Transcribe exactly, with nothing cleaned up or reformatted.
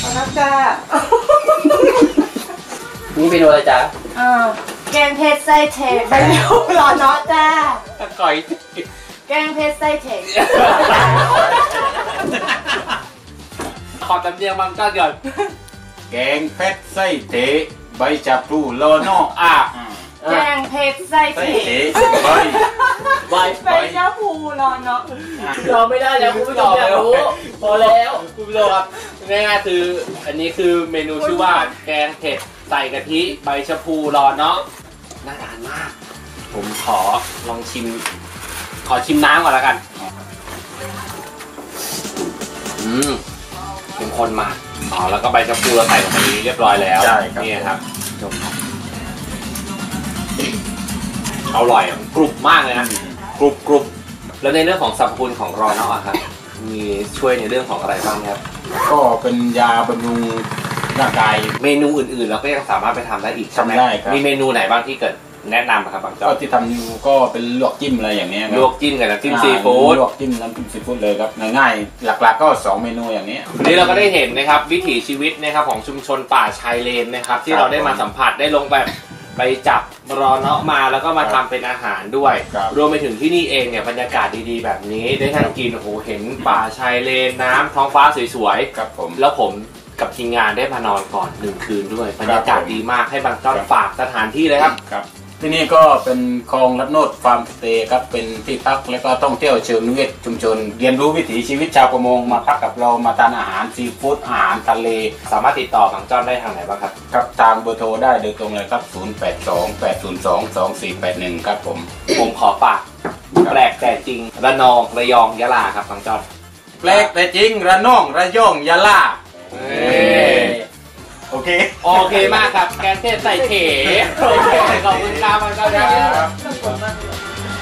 ครับจ้านี่เมนูอะไรจ๊ะอ่าแกงเผ็ดไส้เทใบยูรอเนาะจ้าตะก่อยแกงเผ็ดไส้เทขอตำเนียงบางก้อนก่อนแกงเผ็ดไส้เทใบจับพลูโลโน่อ่ะแกงเผ็ดไส้เทใบใบใบชะพูรอเนาะรอไม่ได้แล้วคุณผู้ชมอยากรู้พอแล้วคุณผู้ชมครับง่ายๆคืออันนี้คือเมนูชื่อว่าแกงเผ็ดใส่กะทิใบชะพูรอเนาะน่าทานมากผมขอลองชิมขอชิมน้ำก่อนแล้วกันอืมเป็นคนมาอ๋อแล้วก็ใบชะพูเราใส่ลงไปเรียบร้อยแล้วนี่ครับจบอร่อยกรุบมากเลยนะกรุบกรุบแล้วในเรื่องของสรรพคุณของรอเนาะครับมีช่วยในเรื่องของอะไรบ้างครับก็เป็นยาบำรุงร่างกายเมนูอื่นๆเราก็ยังสามารถไปทำได้อีกใช่ไหมมีเมนูไหนบ้างที่เกิดแนะนำครับบางเจ้าก็ที่ทำอยู่ก็เป็นลวกจิ้มอะไรอย่างเงี้ยลวกจิ้มกับน้ำจิ้มซีฟู้ดลวกจิ้มน้ำจิ้มซีฟู้ดเลยครับง่ายๆหลักๆก็สองเมนูอย่างนี้วันนี้เราก็ได้เห็นนะครับวิถีชีวิตนะครับของชุมชนป่าชายเลนนะครับที่เราได้มาสัมผัสได้ลงแบบไปจับรอเนาะมาแล้วก็มาทำเป็นอาหารด้วยรวมไปถึงที่นี่เองเนี่ยบรรยากาศดีๆแบบนี้ได้ทั้งกินโอ้โหเห็นป่าชายเลนน้ำท้องฟ้าสวยๆครับผมแล้วผมกับทีมงานได้มานอนก่อนหนึ่งคืนด้วยบรรยากาศดีมากให้บางจ้อนฝากสถานที่เลยครับครับที่นี่ก็เป็นคลองลัดโนดฟาร์มสเตย์ครับเป็นที่พักและก็ท่องเที่ยวเชิงนิเวศชุมชนเรียนรู้วิถีชีวิตชาวประมงมาพักกับเรามาทานอาหารซีฟู้ดอาหารทะเลสามารถติดต่อบางจ้อนได้ทางไหนบ้างครับครับทางเบอร์โทรได้โดยตรงเลยครับศูนย์ แปด สอง แปด ศูนย์ สอง สอง สี่ แปด หนึ่งครับผมผมขอฝากแปลกแต่จริงระนองระยองยะลาครับบางจ้อนแปลกแต่จริงระนองระยองยะลาโอเคโอเคมากครับแกงเทศใส่เถโอเคขอบคุณครับบางจ้อนครับ